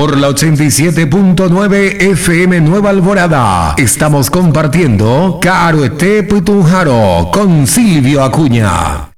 por la 87.9 FM Nueva Alvorada. Estamos compartiendo Caro Este Putunjaro con Silvio Acuña.